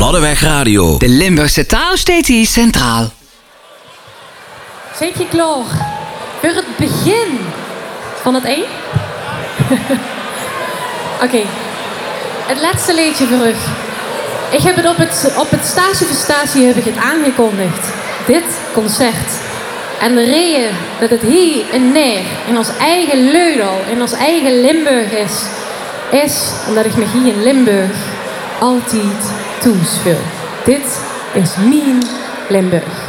Maddeweg Radio. De Limburgse taal steekt hier centraal. Zit je klaar voor het begin van het één? Oké. Het laatste liedje voor u. Ik heb het op het Stage voor Stage heb ik het aangekondigd. Dit concert. En de reden dat het hier en neer in ons eigen Leudal, in ons eigen Limburg is omdat ik me hier in Limburg altijd toespeel. Dit is mijn Limburg.